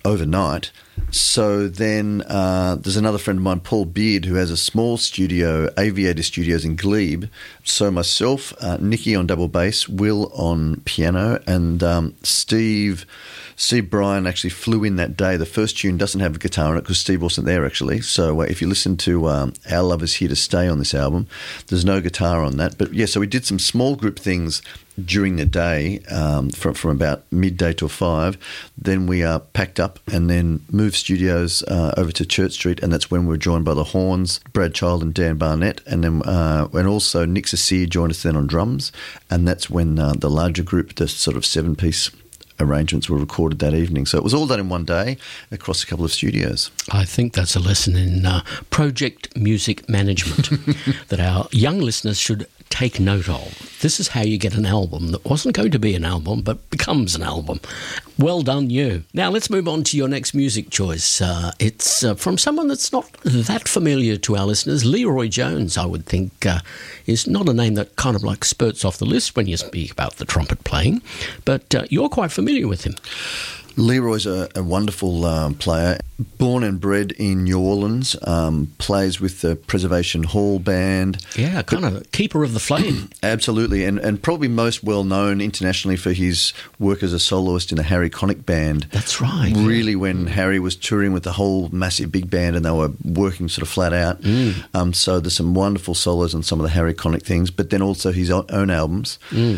overnight. So then there's another friend of mine, Paul Beard, who has a small studio, Aviator Studios in Glebe. So myself, Nikki on double bass, Will on piano, and Steve Bryan actually flew in that day. The first tune doesn't have a guitar on it because Steve wasn't there, actually. So if you listen to Our Love Is Here to Stay on this album, there's no guitar on that. But yeah, so we did some small group things during the day from about midday till 5. Then we packed up and then moved studios over to Church Street, and that's when we were joined by the Horns, Brad Child and Dan Barnett, and then and also Nick Cecile joined us then on drums, and that's when the larger group, the sort of 7-piece arrangements, were recorded that evening. So it was all done in one day across a couple of studios. I think that's a lesson in project music management that our young listeners should take note of. This is how you get an album that wasn't going to be an album but becomes an album. Well done, you. Now let's move on to your next music choice. It's from someone that's not that familiar to our listeners. Leroy Jones, I would think, is not a name that kind of like spurts off the list when you speak about the trumpet playing, but you're quite familiar with him. Leroy's a wonderful player. Born and bred in New Orleans, plays with the Preservation Hall Band. Yeah, kind of keeper of the flame. Absolutely, and probably most well known internationally for his work as a soloist in the Harry Connick Band. That's right. Really, when Harry was touring with the whole massive big band and they were working sort of flat out. So there's some wonderful solos on some of the Harry Connick things, but then also his own albums.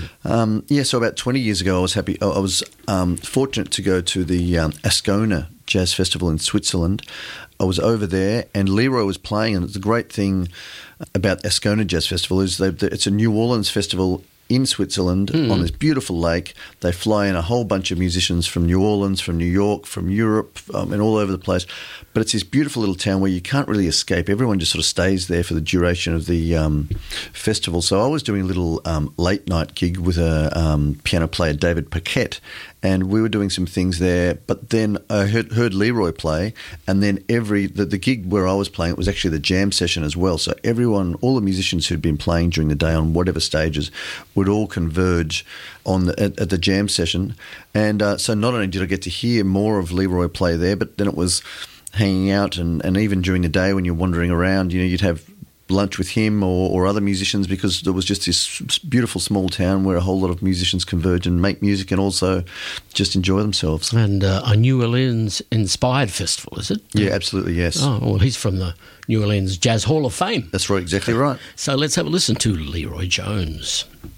So about 20 years ago, I was fortunate to go to the Ascona Jazz Festival in Switzerland. I was over there and Leroy was playing, and the great thing about Ascona Jazz Festival is it's a New Orleans festival in Switzerland on this beautiful lake. They fly in a whole bunch of musicians from New Orleans, from New York, from Europe, and all over the place. But it's this beautiful little town where you can't really escape. Everyone just sort of stays there for the duration of the festival. So I was doing a little late night gig with a piano player, David Paquette, and we were doing some things there. But then I heard Leroy play, and then the gig where I was playing, it was actually the jam session as well. So all the musicians who'd been playing during the day on whatever stages would all converge at the jam session. And so not only did I get to hear more of Leroy play there, but then it was hanging out, and even during the day when you're wandering around, you'd have lunch with him or other musicians, because there was just this beautiful small town where a whole lot of musicians converge and make music and also just enjoy themselves. And a New Orleans-inspired festival, is it? Yeah, absolutely, yes. Oh, well, he's from the New Orleans Jazz Hall of Fame. That's right, exactly right. So let's have a listen to Leroy Jones.